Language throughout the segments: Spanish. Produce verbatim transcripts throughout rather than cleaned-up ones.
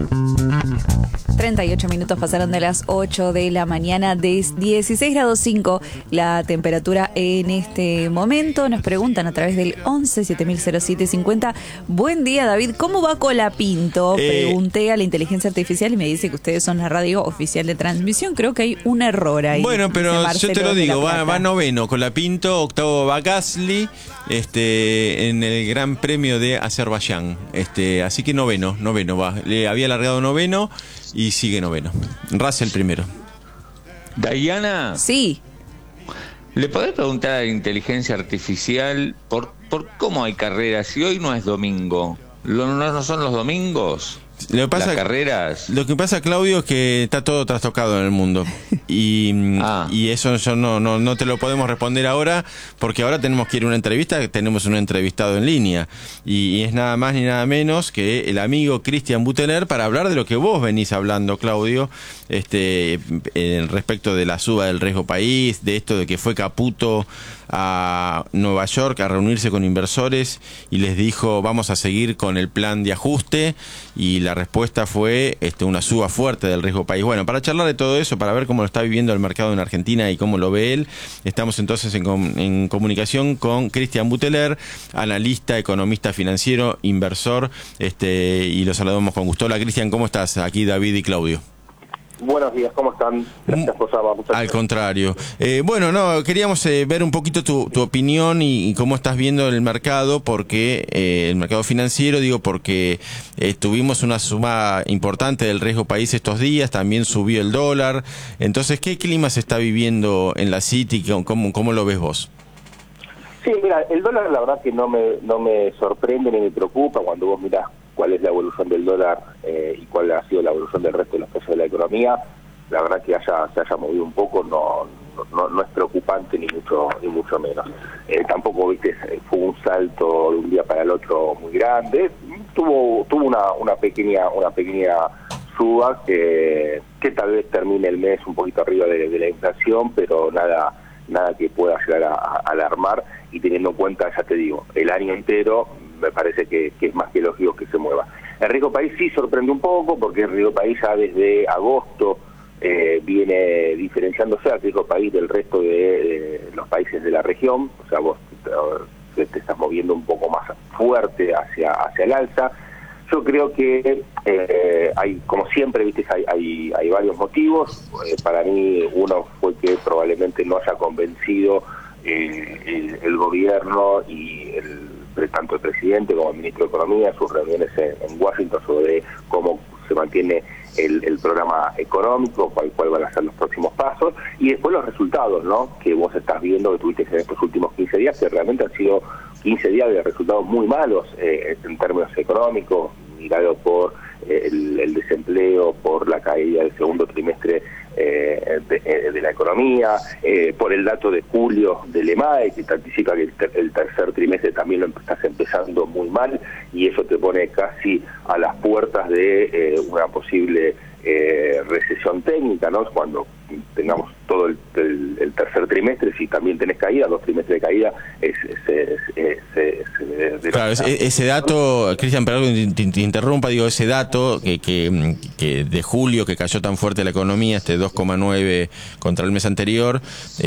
treinta y ocho minutos pasaron de las ocho de la mañana, de dieciséis grados cinco la temperatura en este momento. Nos preguntan a través del once siete mil siete cincuenta. Buen día, David, ¿cómo va Colapinto? Eh, Pregunté a la inteligencia artificial y me dice que ustedes son la radio oficial de transmisión. Creo que hay un error ahí. Bueno, pero yo te lo digo, va, va noveno Colapinto, octavo va Gasly, este, en el Gran Premio de Azerbaiyán. Este, así que noveno, noveno va. Le había alargado noveno y sigue noveno. Russell primero. Diana. Sí. ¿Le podés preguntar a la inteligencia artificial por, por cómo hay carreras si hoy no es domingo? ¿No, no son los domingos? Lo que pasa, las carreras. Lo que pasa, Claudio, es que está todo trastocado en el mundo. Y, ah. y eso yo no, no, no te lo podemos responder ahora, porque ahora tenemos que ir a una entrevista, tenemos un entrevistado en línea. Y, y es nada más ni nada menos que el amigo Cristian Buteler para hablar de lo que vos venís hablando, Claudio, este, eh, respecto de la suba del riesgo país, de esto de que fue Caputo a Nueva York a reunirse con inversores y les dijo vamos a seguir con el plan de ajuste, y la respuesta fue este, una suba fuerte del riesgo país. Bueno, para charlar de todo eso, para ver cómo lo está viviendo el mercado en Argentina y cómo lo ve él, estamos entonces en, com en comunicación con Cristian Buteler, analista, economista financiero, inversor, este, y lo saludamos con gusto. Hola Cristian, ¿cómo estás? Aquí David y Claudio. Buenos días, ¿cómo están? Gracias por llamar. Al gracias. Contrario. Eh, bueno, no, queríamos eh, ver un poquito tu, tu opinión y, y cómo estás viendo el mercado, porque eh, el mercado financiero, digo, porque eh, tuvimos una suma importante del riesgo país estos días, también subió el dólar. Entonces, ¿qué clima se está viviendo en la City? ¿Cómo, cómo lo ves vos? Sí, mira, el dólar la verdad que no me, no me sorprende ni me preocupa cuando vos mirás cuál es la evolución del dólar eh, y cuál ha sido la evolución del resto de los precios de la economía. La verdad que haya, se haya movido un poco no, no, no es preocupante ni mucho ni mucho menos. Eh, tampoco, viste, fue un salto de un día para el otro muy grande. Tuvo tuvo una, una pequeña una pequeña suba que, que tal vez termine el mes un poquito arriba de, de la inflación, pero nada nada que pueda llegar a, a alarmar, y teniendo en cuenta, ya te digo, el año entero, me parece que, que es más que lógico que se mueva. El riesgo país sí sorprende un poco, porque el riesgo país ya desde agosto eh, viene diferenciándose al riesgo país del resto de, de los países de la región. O sea, vos te, te estás moviendo un poco más fuerte hacia, hacia el alza. Yo creo que eh, hay, como siempre, viste, hay, hay, hay varios motivos. Eh, para mí, uno fue que probablemente no haya convencido eh, el, el gobierno y el, tanto el presidente como el ministro de Economía en sus reuniones en, en Washington sobre cómo se mantiene el, el programa económico, cuál, cuál van a ser los próximos pasos, y después los resultados, ¿no?, que vos estás viendo, que tuviste en estos últimos quince días, que realmente han sido quince días de resultados muy malos eh, en términos económicos, mirado por eh, el, el desempleo, por la caída del segundo trimestre eh, de, de la economía, eh, por el dato de julio del E M A E, que te anticipa que el, ter el tercer trimestre también lo estás empezando muy mal, y eso te pone casi a las puertas de eh, una posible eh, recesión técnica, ¿no? Cuando tengamos todo el, el, el tercer trimestre, si también tenés caída, dos trimestres de caída, es, es, es, es, es, es de claro, ese, ese dato, Cristian, perdón que te, te interrumpa, digo, ese dato que, que, que de julio, que cayó tan fuerte la economía, este dos coma nueve contra el mes anterior,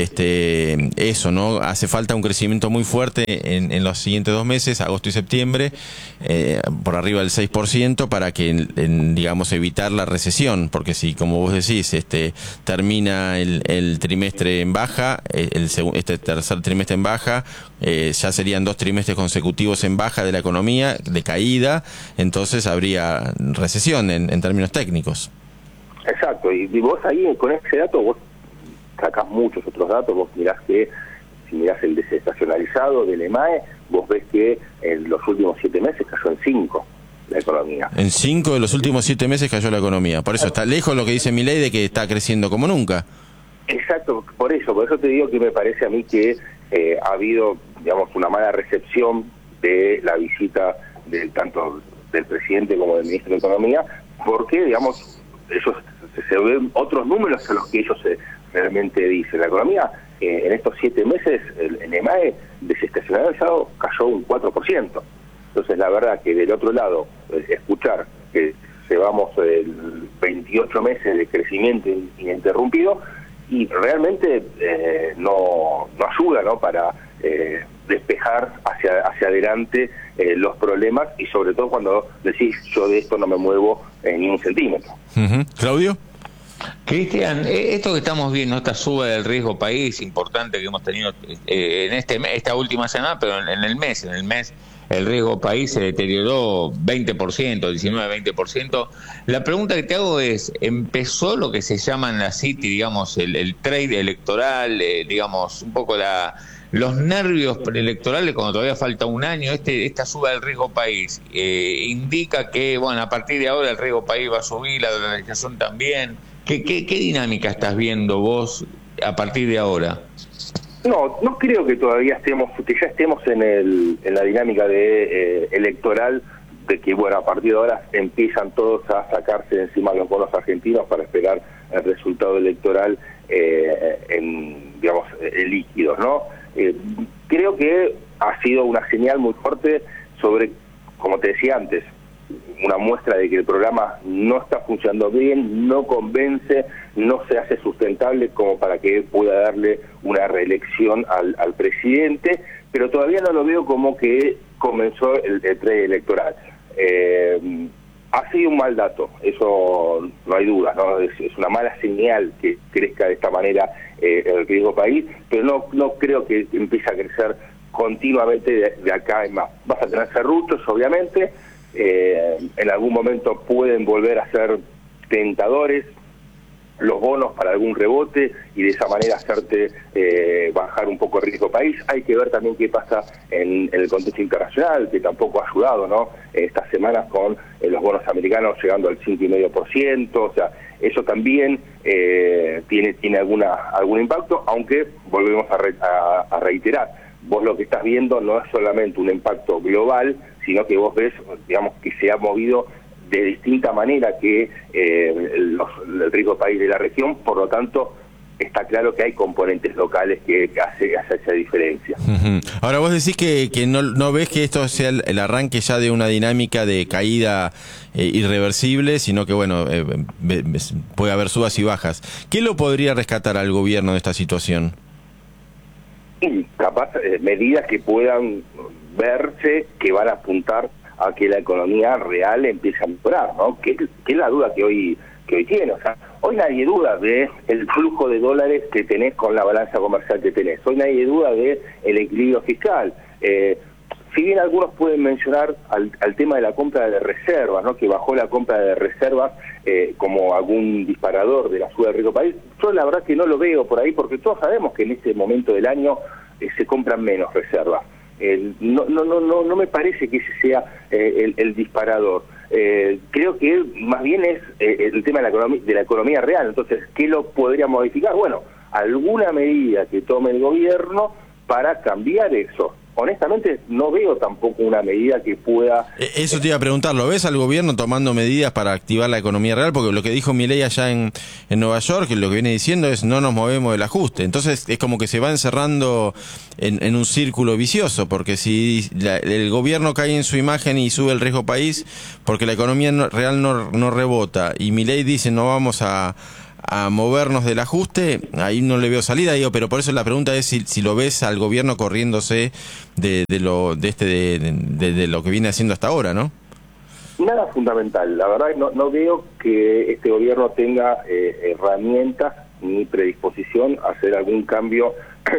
este eso, ¿no? Hace falta un crecimiento muy fuerte en, en los siguientes dos meses, agosto y septiembre, eh, por arriba del seis por ciento, para que, en, digamos, evitar la recesión, porque si, como vos decís, este termina el, el trimestre en baja, el, este tercer trimestre en baja, eh, ya serían dos trimestres consecutivos en baja de la economía, de caída, entonces habría recesión en, en términos técnicos. Exacto, y, y vos ahí con ese dato vos sacás muchos otros datos. Vos mirás que, si mirás el desestacionalizado del E M A E, vos ves que en los últimos siete meses cayó en cinco la economía. En cinco de los últimos siete meses cayó la economía. Por eso está lejos lo que dice Milei de que está creciendo como nunca. Exacto, por eso, por eso te digo que me parece a mí que eh, ha habido, digamos, una mala recepción de la visita del tanto del presidente como del ministro de Economía, porque, digamos, ellos se, se ven otros números a los que ellos se, realmente dicen. La economía eh, en estos siete meses, el, el E M A E desestacionalizado cayó un cuatro por ciento. Entonces, la verdad que del otro lado, escuchar que llevamos el veintiocho meses de crecimiento ininterrumpido y realmente eh, no, no ayuda, ¿no?, para eh, despejar hacia hacia adelante eh, los problemas, y sobre todo cuando decís yo de esto no me muevo eh, ni un centímetro. Uh-huh. ¿Claudio? Cristian, esto que estamos viendo, esta suba del riesgo país importante que hemos tenido eh, en este esta última semana, pero en, en el mes, en el mes el riesgo país se deterioró veinte por ciento, diecinueve, veinte por ciento. La pregunta que te hago es, ¿empezó lo que se llama en la City, digamos, el, el trade electoral, eh, digamos, un poco la los nervios preelectorales cuando todavía falta un año? Este esta suba del riesgo país eh, indica que, bueno, a partir de ahora el riesgo país va a subir, la dolarización también. ¿Qué, qué, qué dinámica estás viendo vos a partir de ahora? No, no creo que todavía estemos, que ya estemos en, el, en la dinámica de eh, electoral, de que, bueno, a partir de ahora empiezan todos a sacarse de encima los bonos argentinos para esperar el resultado electoral eh, en, digamos, eh, líquidos, ¿no? Eh, creo que ha sido una señal muy fuerte sobre, como te decía antes, una muestra de que el programa no está funcionando bien, no convence, no se hace sustentable como para que él pueda darle una reelección al, al presidente, pero todavía no lo veo como que comenzó el, el trade electoral. Eh, ha sido un mal dato, eso no hay duda, ¿no? Es, es una mala señal que crezca de esta manera eh, el riesgo país, pero no, no creo que empiece a crecer continuamente de, de acá en más. Vas a tener serruchos, obviamente. Eh, en algún momento pueden volver a ser tentadores los bonos para algún rebote y de esa manera hacerte eh, bajar un poco el riesgo país. Hay que ver también qué pasa en, en el contexto internacional, que tampoco ha ayudado, ¿no? Estas semanas con eh, los bonos americanos llegando al cinco coma cinco por ciento, o sea, eso también eh, tiene tiene alguna algún impacto, aunque volvemos a, re, a, a reiterar, vos lo que estás viendo no es solamente un impacto global, sino que vos ves, digamos, que se ha movido de distinta manera que eh, los, el riesgo país de la región, por lo tanto, está claro que hay componentes locales que, que hace, hace esa diferencia. Uh-huh. Ahora vos decís que, que no, no ves que esto sea el, el arranque ya de una dinámica de caída eh, irreversible, sino que, bueno, eh, puede haber subas y bajas. ¿Qué lo podría rescatar al gobierno de esta situación? Y capaz eh, medidas que puedan verse que van a apuntar a que la economía real empiece a mejorar, ¿no? Que, que es la duda que hoy que hoy tiene. O sea, hoy nadie duda de el flujo de dólares que tenés con la balanza comercial que tenés. Hoy nadie duda de el equilibrio fiscal. Eh, si bien algunos pueden mencionar al, al tema de la compra de reservas, ¿no?, que bajó la compra de reservas eh, como algún disparador de la suba del riesgo país, yo la verdad que no lo veo por ahí, porque todos sabemos que en este momento del año eh, se compran menos reservas. Eh, no, no, no, no, no me parece que ese sea eh, el, el disparador. Eh, creo que más bien es eh, el tema de la, economía, de la economía real. Entonces, ¿qué lo podría modificar? Bueno, alguna medida que tome el gobierno para cambiar eso. Honestamente, no veo tampoco una medida que pueda... Eso te iba a preguntar, ¿lo ves al gobierno tomando medidas para activar la economía real? Porque lo que dijo Milei allá en, en Nueva York, lo que viene diciendo es no nos movemos del ajuste. Entonces es como que se va encerrando en, en un círculo vicioso, porque si la, el gobierno cae en su imagen y sube el riesgo país, porque la economía no, real no, no rebota, y Milei dice no vamos a... a movernos del ajuste, ahí no le veo salida, digo, pero por eso la pregunta es si, si lo ves al gobierno corriéndose de, de lo de este de, de, de lo que viene haciendo hasta ahora, ¿no? Nada fundamental, la verdad no, no veo que este gobierno tenga eh, herramientas ni predisposición a hacer algún cambio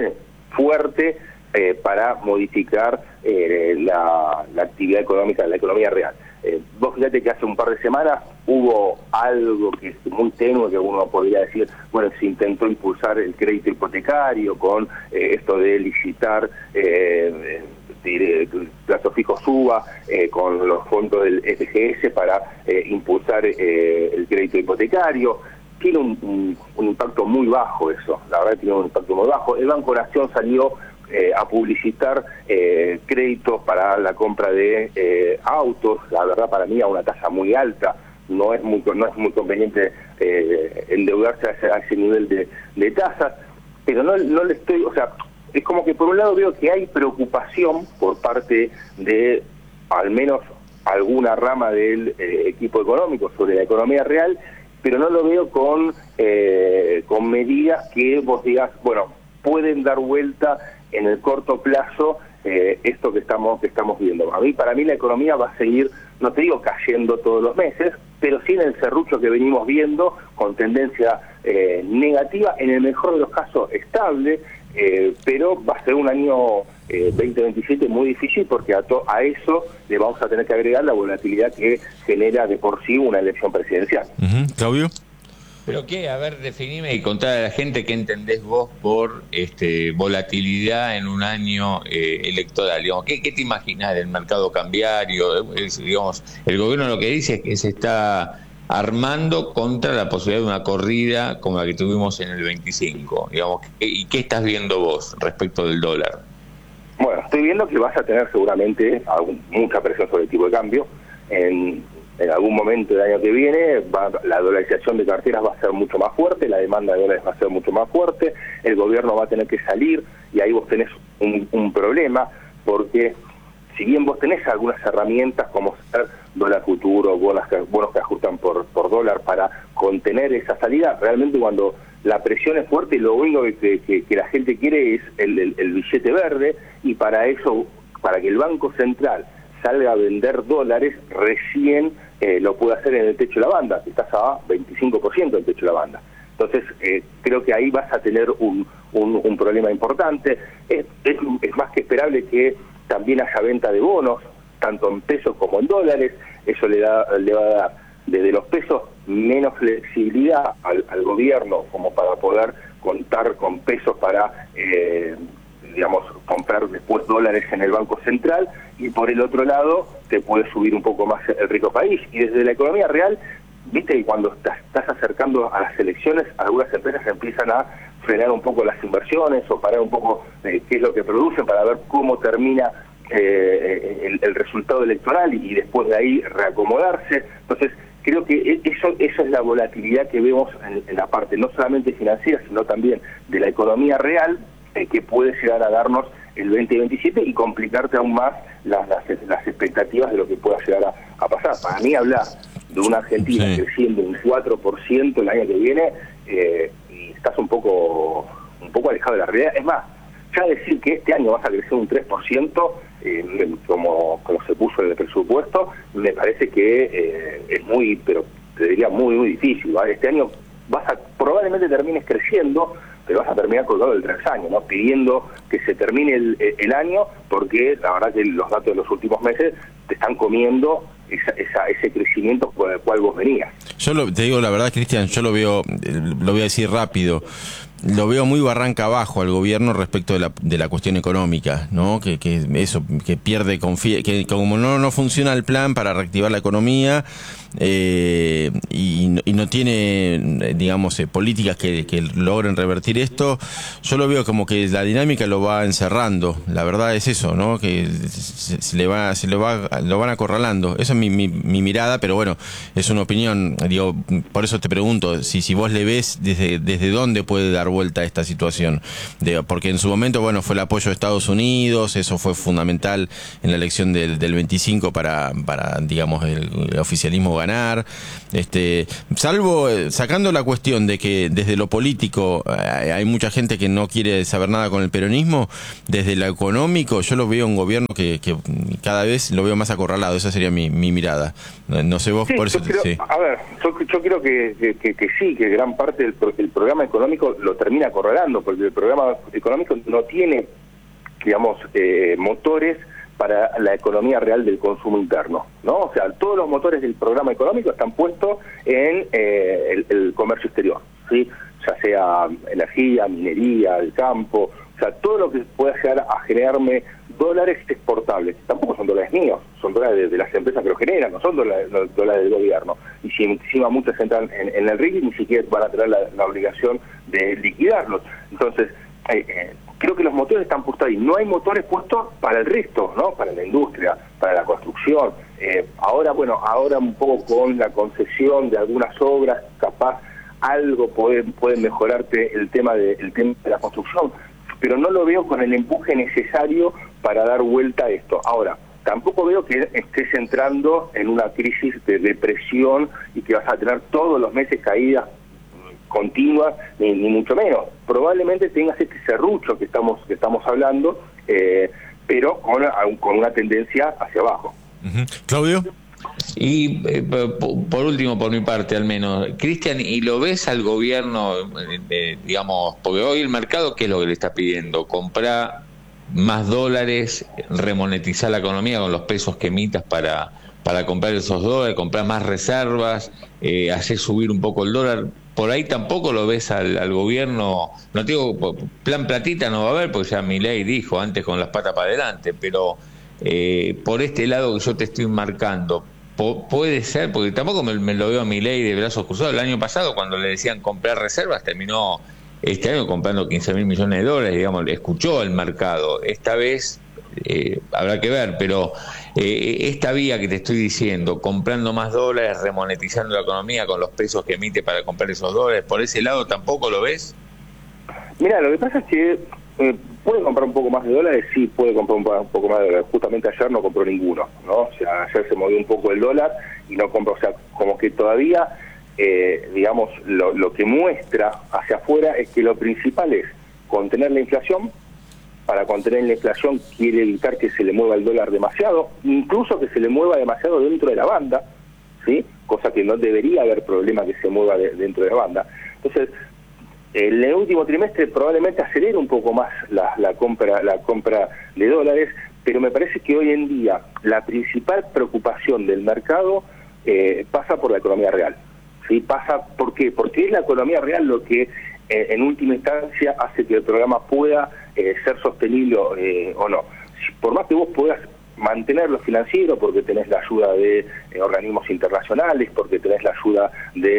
fuerte eh, para modificar eh, la, la actividad económica, la economía real. Eh, vos fíjate que hace un par de semanas hubo algo que es muy tenue, que uno podría decir, bueno, se intentó impulsar el crédito hipotecario con eh, esto de licitar, eh, eh, plazo fijo suba, eh, con los fondos del F G S para eh, impulsar eh, el crédito hipotecario. Tiene un, un, un impacto muy bajo eso, la verdad tiene un impacto muy bajo. El Banco Nación salió Eh, a publicitar eh, créditos para la compra de eh, autos, la verdad para mí a una tasa muy alta, no es muy no es muy conveniente eh, endeudarse a ese, a ese nivel de, de tasas, pero no, no le estoy, o sea, es como que por un lado veo que hay preocupación por parte de al menos alguna rama del eh, equipo económico sobre la economía real, pero no lo veo con, eh, con medidas que vos digas, bueno, pueden dar vuelta en el corto plazo eh, esto que estamos que estamos viendo. A mí, para mí la economía va a seguir, no te digo cayendo todos los meses, pero sí en el serrucho que venimos viendo, con tendencia eh, negativa, en el mejor de los casos estable, eh, pero va a ser un año eh, veinte veintisiete muy difícil, porque a, to a eso le vamos a tener que agregar la volatilidad que genera de por sí una elección presidencial. Uh-huh. Claudio. ¿Pero qué? A ver, definime y contale a la gente qué entendés vos por este volatilidad en un año eh, electoral. Digamos, ¿qué, ¿Qué te imaginás del mercado cambiario? Es, digamos, el gobierno lo que dice es que se está armando contra la posibilidad de una corrida como la que tuvimos en el veinticinco. Digamos, ¿y qué estás viendo vos respecto del dólar? Bueno, estoy viendo que vas a tener seguramente algún, mucha presión sobre el tipo de cambio. En, en algún momento del año que viene va, la dolarización de carteras va a ser mucho más fuerte, la demanda de dólares va a ser mucho más fuerte, el gobierno va a tener que salir, y ahí vos tenés un, un problema, porque si bien vos tenés algunas herramientas como ser dólar futuro, bonos que, bonos que ajustan por, por dólar para contener esa salida, realmente cuando la presión es fuerte, lo único que, que, que la gente quiere es el, el, el billete verde, y para eso, para que el Banco Central salga a vender dólares, recién eh, lo puede hacer en el techo de la banda, que estás a veinticinco por ciento del techo de la banda. Entonces, eh, creo que ahí vas a tener un, un, un problema importante. Es, es, es más que esperable que también haya venta de bonos, tanto en pesos como en dólares. Eso le, da, le va a dar desde los pesos menos flexibilidad al, al gobierno, como para poder contar con pesos para, eh, digamos, comprar después dólares en el Banco Central, y por el otro lado te puede subir un poco más el rico país. Y desde la economía real, viste que cuando estás, estás acercando a las elecciones, algunas empresas empiezan a frenar un poco las inversiones o parar un poco eh, qué es lo que producen, para ver cómo termina eh, el, el resultado electoral, y, y después de ahí reacomodarse. Entonces, creo que eso, eso es la volatilidad que vemos en, en la parte no solamente financiera, sino también de la economía real, eh, que puede llegar a darnos el veinte veintisiete y complicarte aún más las, las, las expectativas de lo que pueda llegar a, a pasar. Para mí, hablar de una Argentina sí. creciendo un cuatro por ciento el año que viene, eh, y estás un poco un poco alejado de la realidad. Es más, ya decir que este año vas a crecer un tres por ciento, eh, como, como se puso en el presupuesto, me parece que eh, es muy, pero te diría muy, muy difícil, ¿vale? Este año vas a, probablemente termines creciendo, pero vas a terminar colgado del tres años, ¿no? Pidiendo que se termine el, el año, porque la verdad que los datos de los últimos meses te están comiendo esa, esa, ese crecimiento por el cual vos venías. Yo lo, te digo la verdad, Cristian, yo lo veo, lo voy a decir rápido, lo veo muy barranca abajo al gobierno respecto de la, de la cuestión económica, ¿no? Que, que eso, que pierde confía, que como no, no funciona el plan para reactivar la economía, eh, y, y no tiene, digamos, eh, políticas que, que logren revertir esto, yo lo veo como que la dinámica lo va encerrando. La verdad es eso, ¿no? Que se, se le va, se lo va, lo van acorralando. Esa es mi, mi, mi mirada, pero bueno, es una opinión. Digo, por eso te pregunto si, si vos le ves desde, desde dónde puede dar vuelta a esta situación, de, porque en su momento, bueno, fue el apoyo de Estados Unidos, eso fue fundamental en la elección del, del veinticinco para, para digamos, el, el oficialismo ganar, este, salvo, sacando la cuestión de que desde lo político eh, hay mucha gente que no quiere saber nada con el peronismo, desde lo económico yo lo veo un gobierno que, que cada vez lo veo más acorralado. Esa sería mi, mi mirada. No, no sé vos, sí, por eso... Creo, sí. A ver, yo, yo creo que, que, que sí, que gran parte del pro, el programa económico lo termina acorralando, porque el programa económico no tiene, digamos, eh, motores para la economía real del consumo interno, ¿no? O sea, todos los motores del programa económico están puestos en eh, el, el comercio exterior, ¿sí? Ya sea energía, minería, el campo, o sea, todo lo que pueda llegar a generarme dólares exportables. Tampoco son dólares míos, son dólares de, de las empresas que lo generan, no son dólares, no, dólares del gobierno. Y si encima muchas entran en, en el R I C, ni siquiera van a tener la, la obligación de liquidarlos. Entonces, eh, eh, creo que los motores están puestos ahí. No hay motores puestos para el resto, ¿no? Para la industria, para la construcción. Eh, ahora, bueno, ahora un poco con la concesión de algunas obras, capaz algo puede, puede mejorarte el tema de, el tema de la construcción, pero no lo veo con el empuje necesario para dar vuelta a esto. Ahora, tampoco veo que estés entrando en una crisis de depresión y que vas a tener todos los meses caídas continuas, ni, ni mucho menos. Probablemente tengas este serrucho que estamos que estamos hablando, eh, pero con, con una tendencia hacia abajo. Uh-huh. Claudio. Y eh, por último, por mi parte al menos, Cristian, ¿y lo ves al gobierno, eh, digamos, porque hoy el mercado, ¿qué es lo que le está pidiendo? Comprar más dólares, remonetizar la economía con los pesos que emitas para, para comprar esos dólares, comprar más reservas, eh, hacer subir un poco el dólar. Por ahí tampoco lo ves al, al gobierno, no digo, plan platita no va a haber, porque ya Milei dijo antes con las patas para adelante, pero eh, por este lado que yo te estoy marcando, po, puede ser, porque tampoco me, me lo veo a Milei de brazos cruzados. El año pasado, cuando le decían comprar reservas, terminó este año comprando quince mil millones de dólares, digamos, le escuchó el mercado. Esta vez eh, habrá que ver, pero eh, esta vía que te estoy diciendo, comprando más dólares, remonetizando la economía con los pesos que emite para comprar esos dólares, ¿por ese lado tampoco lo ves? Mira, lo que pasa es que eh, puede comprar un poco más de dólares, sí puede comprar un, un poco más de dólares. Justamente ayer no compró ninguno, ¿no? O sea, ayer se movió un poco el dólar y no compró, o sea, como que todavía... Eh, digamos, lo, lo que muestra hacia afuera es que lo principal es contener la inflación. Para contener la inflación quiere evitar que se le mueva el dólar demasiado, incluso que se le mueva demasiado dentro de la banda, ¿sí? Cosa que no debería haber problema que se mueva de, dentro de la banda. Entonces, en el último trimestre probablemente acelere un poco más la, la compra la compra de dólares, pero me parece que hoy en día la principal preocupación del mercado eh, pasa por la economía real. ¿Sí? Pasa, ¿por qué? Porque es la economía real lo que eh, en última instancia hace que el programa pueda eh, ser sostenible eh, o no. Si, por más que vos puedas mantener lo financiero, porque tenés la ayuda de eh, organismos internacionales, porque tenés la ayuda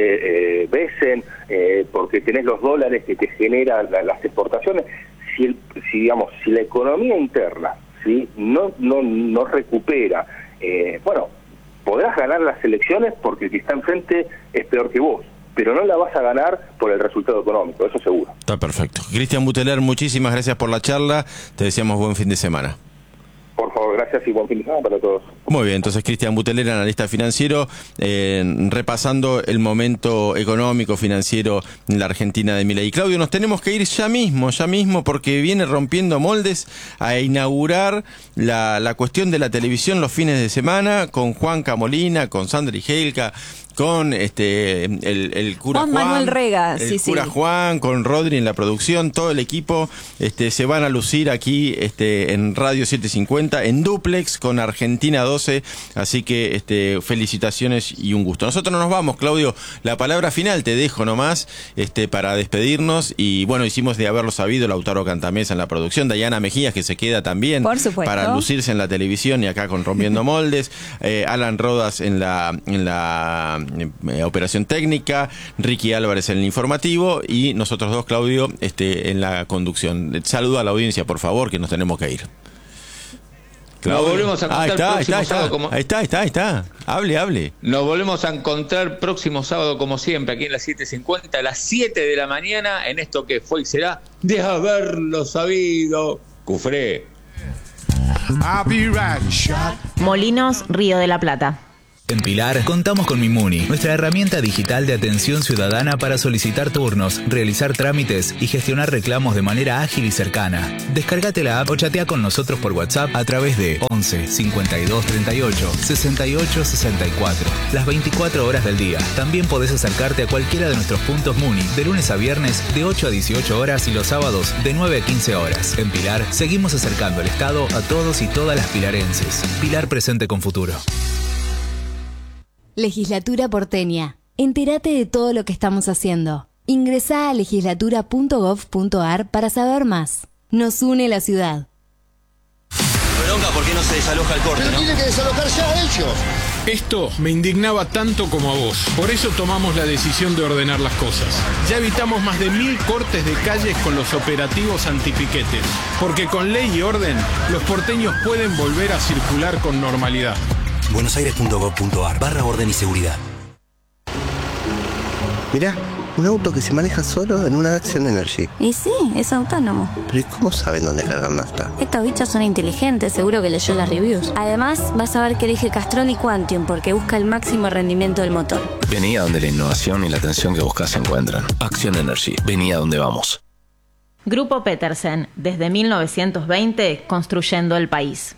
de eh, Besen, eh, porque tenés los dólares que te generan la, las exportaciones, si, el, si digamos, si la economía interna, ¿sí? no, no, no recupera, eh, bueno, podrás ganar las elecciones porque el que está enfrente es peor que vos, pero no la vas a ganar por el resultado económico, eso seguro. Está perfecto. Cristian Buteler, muchísimas gracias por la charla, te deseamos buen fin de semana. Por favor, gracias y buen fin de semana para todos. Muy bien, entonces Cristian Buteler, analista financiero, eh, repasando el momento económico, financiero en la Argentina de Milei. Claudio, nos tenemos que ir ya mismo, ya mismo, porque viene rompiendo moldes a inaugurar la, la cuestión de la televisión los fines de semana con Juan Camolina, con Sandra Igelka, con este el, el cura Juan, Juan Manuel Rega, el sí, cura sí. Juan, con Rodri en la producción, todo el equipo este se van a lucir aquí este en Radio setecientos cincuenta, en dúplex con Argentina doce, así que este felicitaciones y un gusto. Nosotros no nos vamos, Claudio, la palabra final te dejo nomás este para despedirnos, y bueno, hicimos de haberlo sabido Lautaro Cantamesa en la producción, Dayana Mejías que se queda también por supuesto para lucirse en la televisión y acá con Rompiendo Moldes, eh, Alan Rodas en la en la Eh, operación técnica, Ricky Álvarez en el informativo y nosotros dos, Claudio, este, en la conducción. Saludo a la audiencia, por favor, que nos tenemos que ir. Claudio. Nos volvemos a encontrar ah, está, próximo está, sábado está. como... Ahí está, está, ahí está. Hable, hable. Nos volvemos a encontrar próximo sábado como siempre aquí en las siete cincuenta, a las siete de la mañana, en esto que fue y será de haberlo sabido. Cufré. Molinos, Río de la Plata. En Pilar, contamos con Mimuni, nuestra herramienta digital de atención ciudadana para solicitar turnos, realizar trámites y gestionar reclamos de manera ágil y cercana. Descárgate la app o chatea con nosotros por WhatsApp a través de once cincuenta y dos treinta y ocho sesenta y ocho sesenta y cuatro, las veinticuatro horas del día. También podés acercarte a cualquiera de nuestros puntos Muni, de lunes a viernes de ocho a dieciocho horas y los sábados de nueve a quince horas. En Pilar, seguimos acercando el Estado a todos y todas las pilarenses. Pilar presente con futuro. Legislatura porteña. Entérate de todo lo que estamos haciendo. Ingresá a legislatura punto gov punto ar para saber más. Nos une la ciudad. Bronca, ¿por qué no se desaloja el corte, Pero no? tiene que desalojar ya ellos. Esto me indignaba tanto como a vos. Por eso tomamos la decisión de ordenar las cosas. Ya evitamos más de mil cortes de calles con los operativos antipiquetes. Porque con ley y orden, los porteños pueden volver a circular con normalidad. buenosaires punto gov punto ar barra orden y seguridad. Mirá, Un auto que se maneja solo en una Action Energy. Y sí, es autónomo. Pero ¿y cómo saben dónde cargar nafta? Estos bichos son inteligentes, seguro que leyó las reviews. Además, vas a ver que elige Castrol y Quantium porque busca el máximo rendimiento del motor. Vení a donde la innovación y la atención que buscas se encuentran. Action Energy. Vení a donde vamos. Grupo Petersen, desde mil novecientos veinte, construyendo el país.